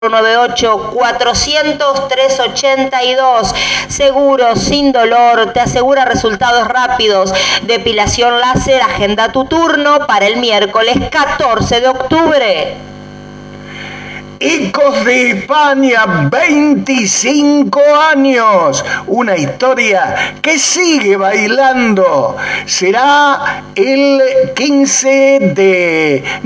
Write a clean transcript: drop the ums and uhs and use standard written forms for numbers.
98-400-382. Seguro, sin dolor, te asegura resultados rápidos. Depilación láser, agenda tu turno para el miércoles 14 de octubre. Ecos de España, 25 años. Una historia que sigue bailando. Será el 15 de